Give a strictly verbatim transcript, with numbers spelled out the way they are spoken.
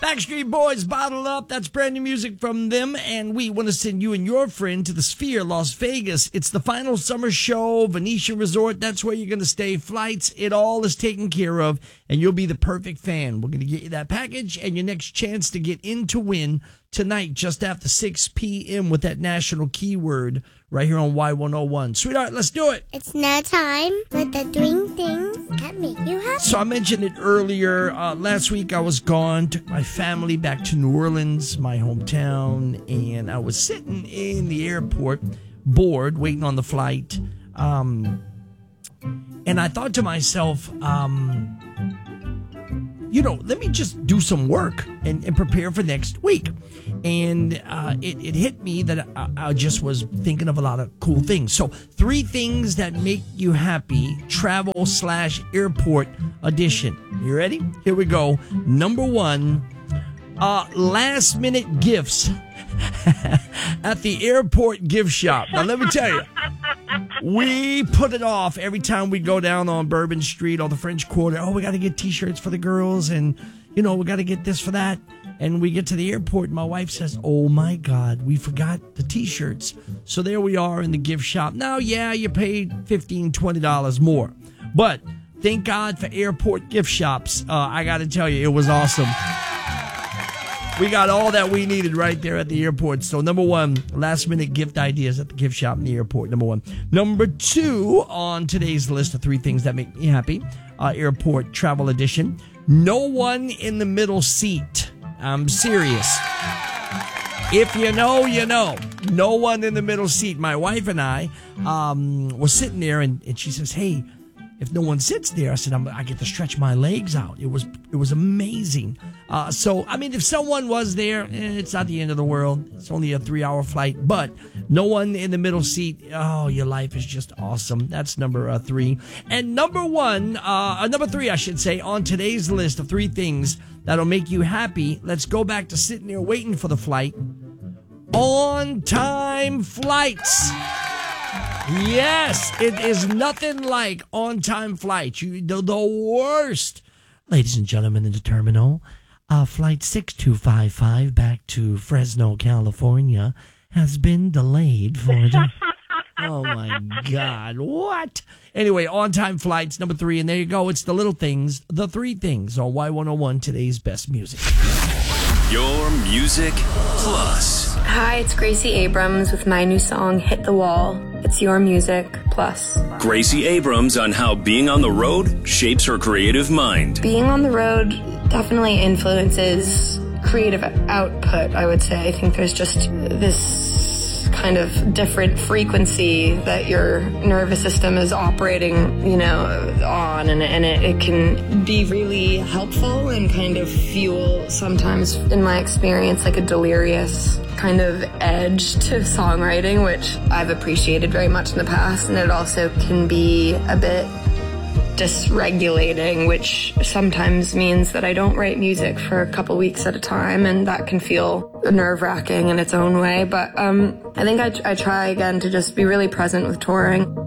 Backstreet Boys, Bottle Up. That's brand new music from them. And we want to send you and your friend to the Sphere, Las Vegas. It's the final summer show, Venetian Resort. That's where you're going to stay. Flights, it all is taken care of. And you'll be the perfect fan. We're going to get you that package and your next chance to get in to win tonight just after six p.m. with that national keyword right here on Y one oh one. Sweetheart, let's do it. It's now time for the doing things that make you happy. So I mentioned it earlier. Uh, last week I was gone, took my family back to New Orleans, my hometown, and I was sitting in the airport, bored, waiting on the flight. Um, and I thought to myself, um, you know, let me just do some work and, and prepare for next week. And uh, it, it hit me that I, I just was thinking of a lot of cool things. So three things that make you happy, travel slash airport edition. You ready? Here we go. Number one, uh, last minute gifts at the airport gift shop. Now, let me tell you. We put it off every time we go down on Bourbon Street or the French Quarter. Oh, we got to get T-shirts for the girls, and, you know, we got to get this for that. And we get to the airport, and my wife says, oh, my God, we forgot the T-shirts. So there we are in the gift shop. Now, yeah, you paid fifteen dollars, twenty dollars more. But thank God for airport gift shops. Uh, I got to tell you, it was awesome. We got all that we needed right there at the airport. So, number one, last-minute gift ideas at the gift shop in the airport, number one. Number two on today's list of three things that make me happy, uh, airport travel edition, no one in the middle seat. I'm serious. If you know, you know. No one in the middle seat. My wife and I um, were sitting there, and, and she says, hey, if no one sits there, I said, I'm, I get to stretch my legs out. It was it was amazing. Uh, so, I mean, if someone was there, eh, it's not the end of the world. It's only a three-hour flight. But no one in the middle seat, oh, your life is just awesome. That's number uh, three. And number one, uh, number three, I should say, on today's list of three things that'll make you happy, let's go back to sitting there waiting for the flight. On-time flights. Yes, it is nothing like on-time flights. You, the, the worst. Ladies and gentlemen in the terminal, uh, flight six two five five back to Fresno, California has been delayed for the... Oh, my God. What? Anyway, on-time flights, number three. And there you go. It's the little things, the three things on Y one oh one, today's best music. Your Music Plus. Hi, it's Gracie Abrams with my new song, Hit the Wall. It's Your Music Plus. Gracie Abrams on how being on the road shapes her creative mind. Being on the road definitely influences creative output, I would say. I think there's just this kind of different frequency that your nervous system is operating, you know, on, and, and it, it can be really helpful and kind of fuel sometimes, in my experience, like a delirious kind of edge to songwriting, which I've appreciated very much in the past, and it also can be a bit dysregulating, which sometimes means that I don't write music for a couple weeks at a time, and that can feel nerve-wracking in its own way. But um, I think I, I try again to just be really present with touring.